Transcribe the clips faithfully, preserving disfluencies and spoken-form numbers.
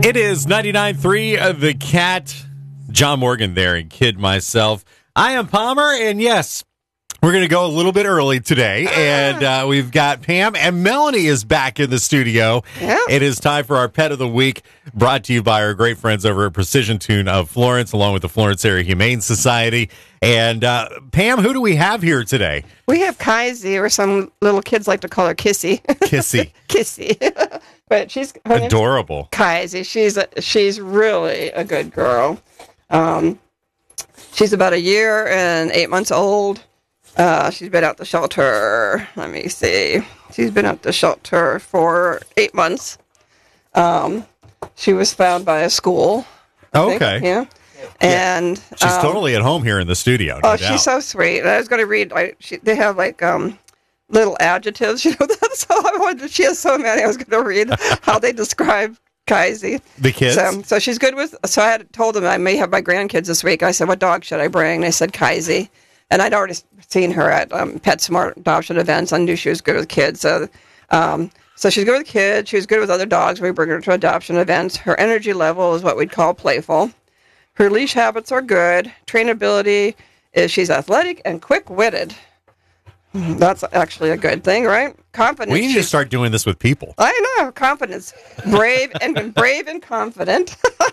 It is ninety-nine point three of The Cat. John Morgan there and Kid myself. I am Palmer, and yes, we're going to go a little bit early today, and uh, we've got Pam, and Melanie is back in the studio. Yeah. It is time for our Pet of the Week, brought to you by our great friends over at Precision Tune of Florence, along with the Florence Area Humane Society. And uh, Pam, who do we have here today? We have Kaiser, or some little kids like to call her Kissy. Kissy. Kissy. But she's her name's Adorable. Kaiser. She's a, she's really a good girl. Um, she's about a year and eight months old. Uh, she's been out the shelter. Let me see. She's been out the shelter for eight months. Um, she was found by a school. I Okay. think, yeah. And She's um, totally at home here in the studio. No oh, doubt. she's so sweet. And I was going to read. Like, she, they have like um, little adjectives. You know, that's how I wanted. She has so many. I was going to read how they describe Kaiser. The kids? So, so she's good with. So I had told them I may have my grandkids this week. I said, "What dog should I bring?" And they said Kaiser. And I'd already seen her at um, PetSmart adoption events. I knew she was good with kids. So, um, so she's good with kids. She was good with other dogs. We bring her to adoption events. Her energy level is what we'd call playful. Her leash habits are good. Trainability is she's athletic and quick-witted. That's actually a good thing, right? Confidence. We need to start doing this with people. I know. Confidence. Brave and brave and confident.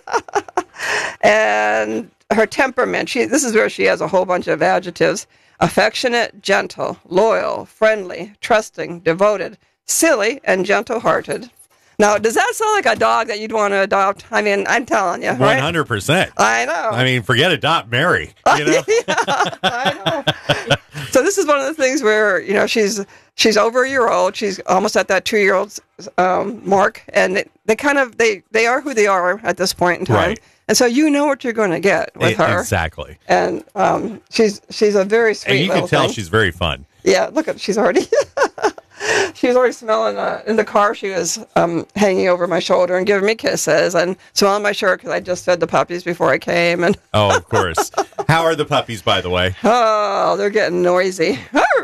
And her temperament. She. This is where she has a whole bunch of adjectives. Affectionate, gentle, loyal, friendly, trusting, devoted, silly, and gentle-hearted. Now, does that sound like a dog that you'd want to adopt? I mean, I'm telling you, right? one hundred percent. I know. I mean, forget adopt, marry. You know? Yeah, I know. So this is one of the things where, you know, she's she's over a year old. She's almost at that two-year-old um, mark, and they, they kind of they they are who they are at this point in time. Right. And so you know what you're going to get with E- her. Exactly. And um, she's she's a very sweet And you little can tell thing. she's very fun. Yeah, look at she's already she was already smelling uh, in the car. She was um, hanging over my shoulder and giving me kisses and smelling my shirt because I just fed the puppies before I came. And Oh, of course. How are the puppies, by the way? oh, they're getting noisy.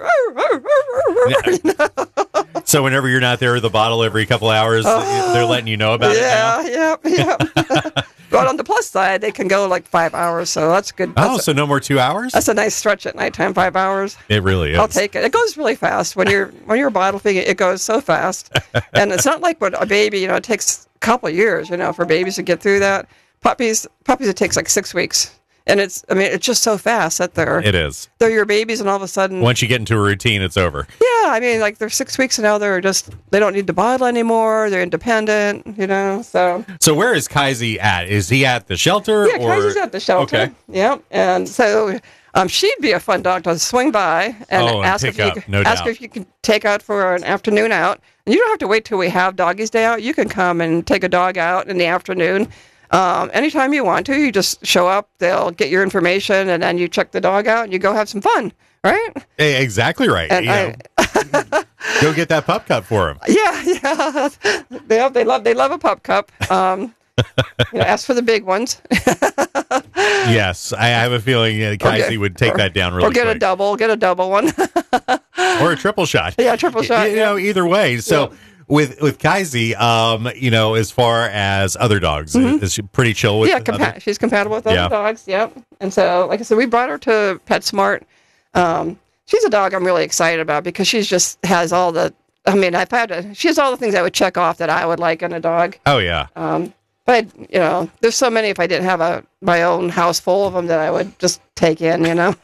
So whenever you're not there with the bottle every couple hours, they're letting you know about Yeah, it now? yeah, yeah. But on the plus side, they can go like five hours, so that's good. That's Oh, so no more two hours? That's a nice stretch at nighttime, five hours. It really is. I'll take it. It goes really fast when you're when you're a bottle feeding. It goes so fast, and it's not like what a baby. You know, it takes a couple of years. You know, for babies to get through that. Puppies, puppies, it takes like six weeks, and it's. I mean, it's just so fast that they're It is. they're your babies, and all of a sudden, Once you get into a routine, it's over. yeah. I mean, like they're six weeks, and now they're just they don't need the bottle anymore. They're independent. You know, so. So where is Kaiser at? Is he at the shelter? Yeah, or? Kaiser's at the shelter. Okay. Yeah, and so um, she'd be a fun dog to swing by and Oh, and ask pick if you up, could, no ask doubt. if you could take out for an afternoon out. And you don't have to wait till we have Doggies Day out. You can come and take a dog out in the afternoon. Um, anytime you want to, you just show up. They'll get your information, and then you check the dog out, and you go have some fun, right? Eh, Exactly right. And You know, I, go get that pup cup for him. yeah, yeah, they love, they love, they love a pup cup. Um, you know, ask for the big ones. Yes, I have a feeling uh, Kaiser Okay. would take Or- that down really or get quick. a double, get a double one. Or a triple shot. Yeah, triple shot, You yeah. know, either way. So Yeah. with with Kaiser, um, you know, as far as other dogs, is she pretty chill with? Mm-hmm. Yeah, other- compa- she's compatible with other Yeah. dogs. Yep. And so, like I said, we brought her to PetSmart. Um, she's a dog I'm really excited about because she's just has all the. I mean, I've had to, she has all the things I would check off that I would like in a dog. Oh yeah. Um, but you know, there's so many. If I didn't have a my own house full of them, that I would just take in. You know.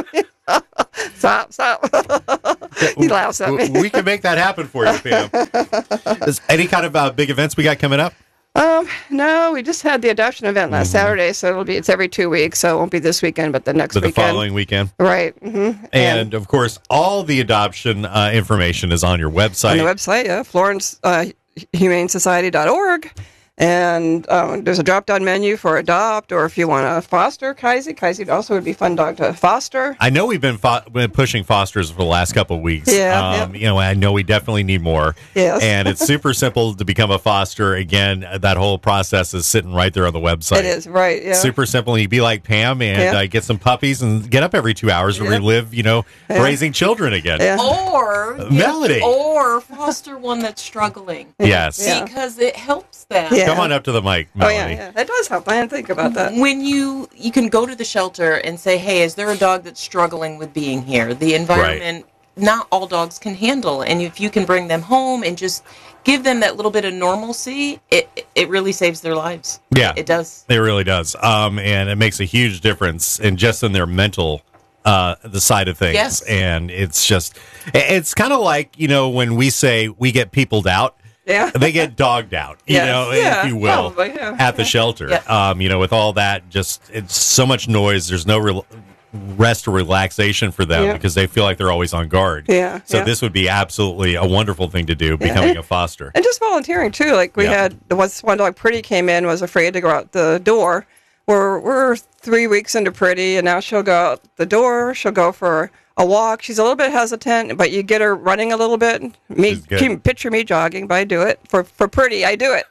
Stop! Stop! He laughs at me. W- we can make that happen for you, Pam. Is any kind of uh, big events we got coming up? Um, no, we just had the adoption event last Mhm. Saturday, so it'll be it's every two weeks, so it won't be this weekend, but the next So the weekend. following weekend. Right. Mm-hmm. And, of course, all the adoption uh, information is on your website. on the website, yeah, Florence uh, Humane Society dot org. And um, there's a drop-down menu for adopt, or if you want to foster Kaiser. Kaiser also would be a fun dog to foster. I know we've been, fo- been pushing fosters for the last couple of weeks. Yeah, Um, You know, I know we definitely need more. Yes. And it's super simple to become a foster. Again, that whole process is sitting right there on the website. It is, right, yeah. Super simple. You be like Pam and Yeah. uh, get some puppies and get up every two hours and Yeah. relive, you know, Yeah. raising children again. Yeah. Or Melody. or foster one that's struggling. Yes. Yeah. Because it helps them. Yeah. Come on up to the mic, Oh, Melanie. yeah, yeah. That does help. I didn't think about that. When you you can go to the shelter and say, hey, is there a dog that's struggling with being here? The environment, not all dogs can handle. And if you can bring them home and just give them that little bit of normalcy, it it really saves their lives. Yeah. It does. It really does. Um, and it makes a huge difference in just in their mental uh, the side of things. Yes. And it's just, it's kind of like, you know, when we say we get peopled out, Yeah. they get dogged out, you Yes. know, Yeah, if you will, probably, yeah. at the shelter. Yeah. Um, you know, with all that, just it's so much noise. There's no real rest or relaxation for them Yeah. because they feel like they're always on guard. Yeah, So yeah. this would be absolutely a wonderful thing to do, becoming a foster. And just volunteering too. Like we Yeah. had the one one dog, Pretty, came in, was afraid to go out the door. We're we're three weeks into Pretty, and now she'll go out the door. She'll go for a walk. She's a little bit hesitant, but you get her running a little bit. Me, She's good. keep, picture me jogging, but I do it for for Pretty. I do it,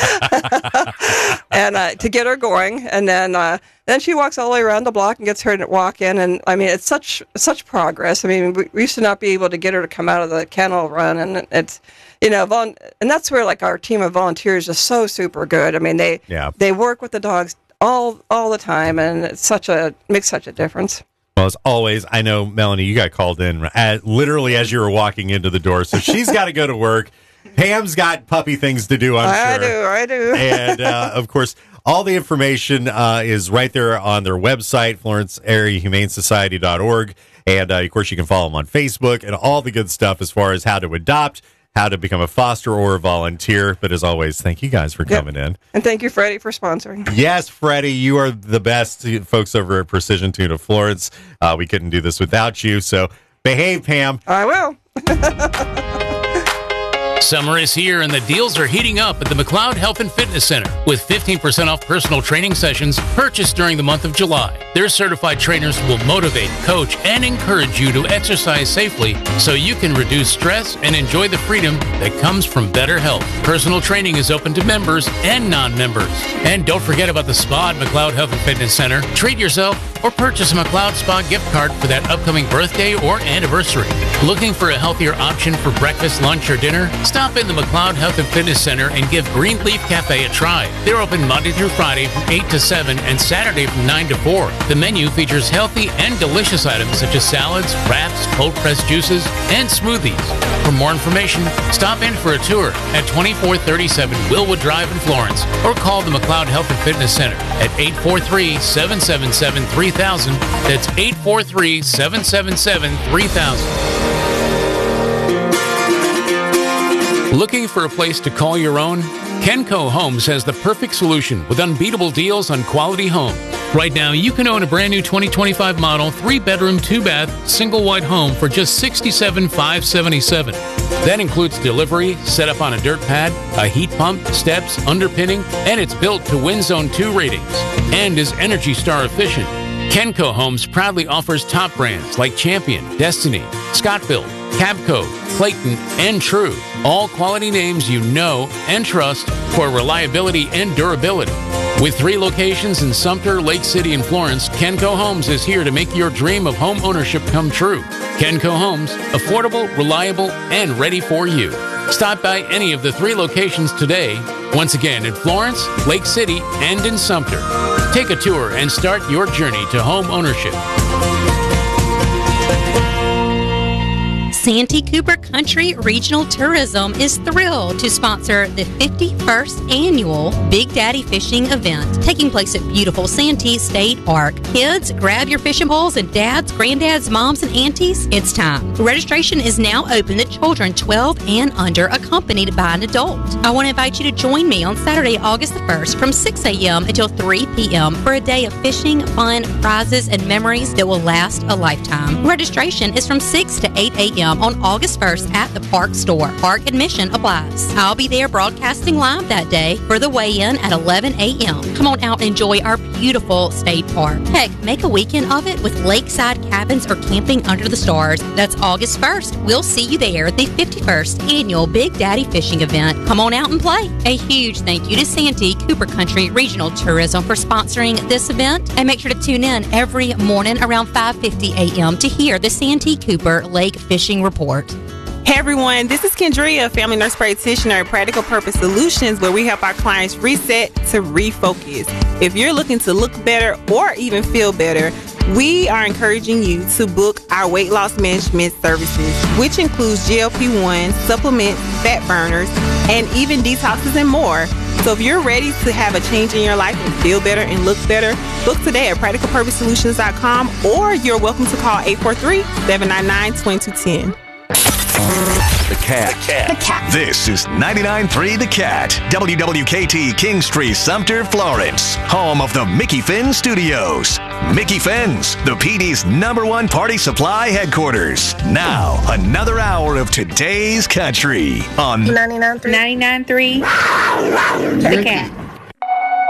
and uh, to get her going, and then uh, then she walks all the way around the block and gets her to walk in. And I mean, it's such such progress. I mean, we, we used to not be able to get her to come out of the kennel run, and it's you know, vol- and that's where like our team of volunteers is so super good. I mean, they Yeah. they work with the dogs all all the time, and it's such a makes such a difference. Well, as always, I know, Melanie, you got called in at, literally as you were walking into the door, so she's got to go to work. Pam's got puppy things to do, I'm I sure. do, I do. And, uh, of course, all the information uh, is right there on their website, Florence Area Humane Society dot org. And, uh, of course, you can follow them on Facebook and all the good stuff as far as how to adopt, how to become a foster or a volunteer. But as always, thank you guys for Yep. coming in. And thank you, Freddie, for sponsoring. Yes, Freddie, you are the best. Folks over at Precision Tuna Florence, uh, we couldn't do this without you. So behave, Pam. I will. Summer is here and the deals are heating up at the McLeod Health and Fitness Center with fifteen percent off personal training sessions purchased during the month of July. Their certified trainers will motivate, coach, and encourage you to exercise safely so you can reduce stress and enjoy the freedom that comes from better health. Personal training is open to members and non-members. And don't forget about the spa at McLeod Health and Fitness Center. Treat yourself or purchase a McLeod Spa gift card for that upcoming birthday or anniversary. Looking for a healthier option for breakfast, lunch, or dinner? Stop in the McLeod Health and Fitness Center and give Greenleaf Cafe a try. They're open Monday through Friday from eight to seven and Saturday from nine to four. The menu features healthy and delicious items such as salads, wraps, cold-pressed juices, and smoothies. For more information, stop in for a tour at twenty-four thirty-seven Willwood Drive in Florence or call the McLeod Health and Fitness Center at eight four three, seven seven seven, three thousand. That's eight four three, seven seven seven, three thousand. Looking for a place to call your own? Kenco Homes has the perfect solution with unbeatable deals on quality homes. Right now, you can own a brand new twenty twenty-five model, three bedroom, two bath, single wide home for just sixty-seven thousand five hundred seventy-seven dollars. That includes delivery, set up on a dirt pad, a heat pump, steps, underpinning, and it's built to Wind Zone two ratings and is Energy Star efficient. Kenco Homes proudly offers top brands like Champion, Destiny, Scottville, Cabco, Clayton, and True. All quality names you know and trust for reliability and durability. With three locations in Sumter, Lake City, and Florence, Kenco Homes is here to make your dream of home ownership come true. Kenco Homes, affordable, reliable, and ready for you. Stop by any of the three locations today, once again in Florence, Lake City, and in Sumter. Take a tour and start your journey to home ownership. Santee Cooper Country Regional Tourism is thrilled to sponsor the fifty-first annual Big Daddy Fishing event taking place at beautiful Santee State Park. Kids, grab your fishing poles, and dads, granddads, moms, and aunties, it's time. Registration is now open to children twelve and under accompanied by an adult. I want to invite you to join me on Saturday, August the first from six a.m. until three p.m. for a day of fishing, fun, prizes, and memories that will last a lifetime. Registration is from six to eight a.m. on August first at the Park Store. Park admission applies. I'll be there broadcasting live that day for the weigh-in at eleven a.m. Come on out and enjoy our beautiful state park. Heck, make a weekend of it with lakeside cabins or camping under the stars. That's August first. We'll see you there at the fifty-first annual Big Daddy Fishing event. Come on out and play. A huge thank you to Santee Cooper Country Regional Tourism for sponsoring this event. And make sure to tune in every morning around five fifty a.m. to hear the Santee Cooper Lake Fishing Report. Hey everyone, this is Kendria, family nurse practitioner at Practical Purpose Solutions, where we help our clients reset to refocus. If you're looking to look better or even feel better, we are encouraging you to book our weight loss management services, which includes G L P one, supplements, fat burners, and even detoxes and more. So if you're ready to have a change in your life and feel better and look better, book today at practical purpose solutions dot com, or you're welcome to call eight four three, seven nine nine, two two one zero. The Cat. The Cat. The Cat. This is ninety-nine point three The Cat. W W K T, Kingstree, Sumter, Florence. Home of the Mickey Finn Studios. Mickey Finn's, the P D's number one party supply headquarters. Now, another hour of today's country on ninety-nine point three The Cat.